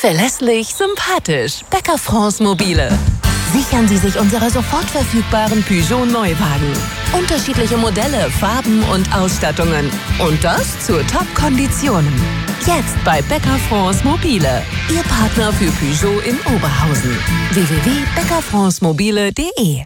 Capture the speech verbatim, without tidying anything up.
Verlässlich, sympathisch. Bäcker France Mobile. Sichern Sie sich unsere sofort verfügbaren Peugeot-Neuwagen. Unterschiedliche Modelle, Farben und Ausstattungen. Und das zu Top-Konditionen. Jetzt bei Bäcker France Mobile. Ihr Partner für Peugeot in Oberhausen. w w w punkt bäcker france mobile punkt de